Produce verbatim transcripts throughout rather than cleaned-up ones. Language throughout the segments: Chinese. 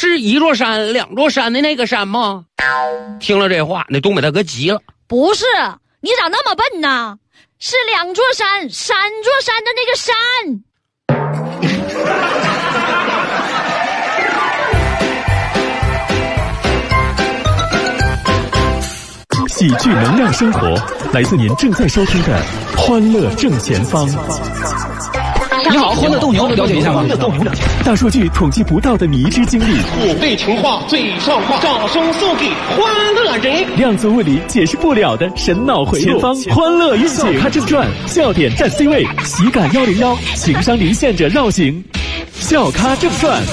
是一座山两座山的那个山吗？听了这话，那东北大哥急了。 不是，你咋那么笨呢？是两座山，三座山的那个山。 喜剧能量生活，来自您正在收听的《欢乐正前方》。 你好，欢乐斗牛，了解一下吗？欢乐斗牛， 大数据统计不到的迷之经历， 五味情话最上话，掌声送给欢乐人。 量子物理解释不了的神脑回路，前方欢乐运行，笑咖正传，笑点占 C 位，喜感幺零幺，情商离线者绕行，笑咖正传。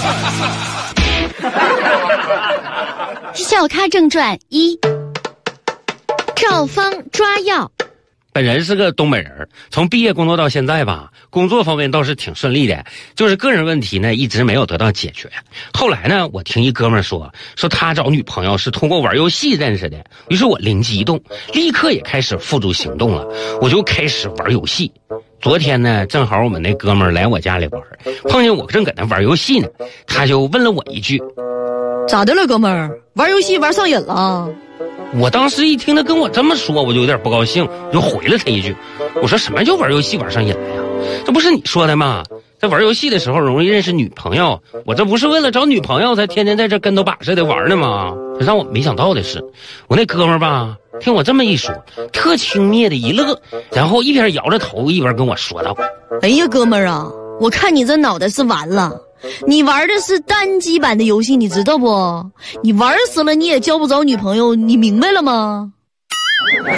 笑咖正传一，赵方抓药。 本人是个东北人，从毕业工作到现在吧，工作方面倒是挺顺利的，就是个人问题呢一直没有得到解决。后来呢，我听一哥们说，说他找女朋友是通过玩游戏认识的，于是我灵机一动，立刻也开始付诸行动了，我就开始玩游戏。昨天呢，正好我们那哥们儿来我家里玩，碰见我正搁那玩游戏呢，他就问了我一句： 咋的了，哥们儿？玩游戏玩上瘾了？ 我当时一听他跟我这么说，我就有点不高兴，我就回了他一句，我说什么叫玩游戏玩上瘾了呀？这不是你说的吗？在玩游戏的时候容易认识女朋友，我这不是为了找女朋友才天天在这跟头把似的玩呢吗？让我没想到的是，我那哥们儿吧，听我这么一说，特轻蔑的一乐，然后一边摇着头一边跟我说道： 哎呀，哥们儿啊，我看你这脑袋是完了，你玩的是单机版的游戏，你知道不？你玩死了你也交不着女朋友，你明白了吗？